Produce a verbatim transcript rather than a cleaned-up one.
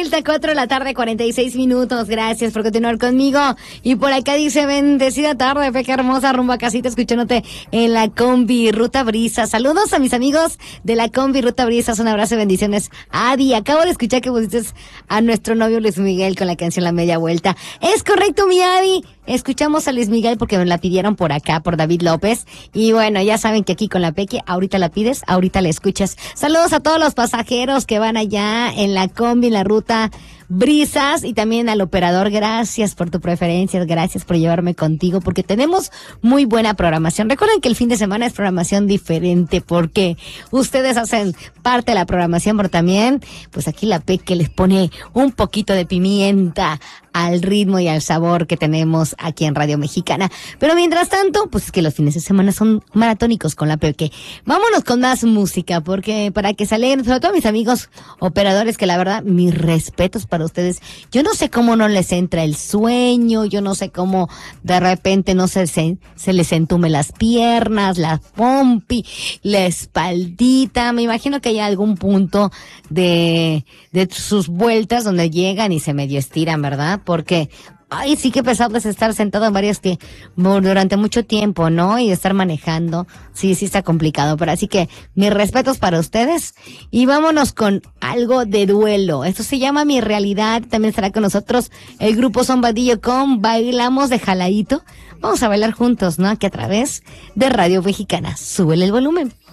vuelta, cuatro de la tarde, cuarenta y seis minutos. Gracias por continuar conmigo. Y por acá dice, bendecida tarde, Peque hermosa, rumbo a casita, escuchándote en la combi Ruta Brisa. Saludos a mis amigos de la combi Ruta Brisa. Un abrazo y bendiciones. Adi, acabo de escuchar que pusiste a nuestro novio Luis Miguel con la canción La Media Vuelta. Es correcto, mi Adi. Escuchamos a Luis Miguel porque me la pidieron por acá, por David López. Y bueno, ya saben que aquí con la Peque, ahorita la pides, ahorita la escuchas. Saludos a todos los pasajeros que van allá en la combi, en la ruta Brisas, y también al operador. Gracias por tu preferencia, gracias por llevarme contigo, porque tenemos muy buena programación. Recuerden que el fin de semana es programación diferente, porque ustedes hacen parte de la programación, pero también, pues aquí la Peque les pone un poquito de pimienta al ritmo y al sabor que tenemos aquí en Radio Mexicana. Pero mientras tanto, pues es que los fines de semana son maratónicos con la Peque. Vámonos con más música, porque para que se alegren, sobre todo mis amigos operadores, que la verdad, mis respetos para ustedes. Yo no sé cómo no les entra el sueño, yo no sé cómo de repente no se, se, se les entume las piernas, la pompi, la espaldita. Me imagino que hay algún punto de, de sus vueltas donde llegan y se medio estiran, ¿verdad? Porque, ay, sí que pesado es estar sentado en varias que durante mucho tiempo, ¿no? Y estar manejando. Sí, sí está complicado. Pero así que mis respetos para ustedes. Y vámonos con algo de duelo. Esto se llama Mi Realidad. También estará con nosotros el grupo Zombadillo con Bailamos de Jaladito. Vamos a bailar juntos, ¿no? Aquí a través de Radio Mexicana. Súbele el volumen.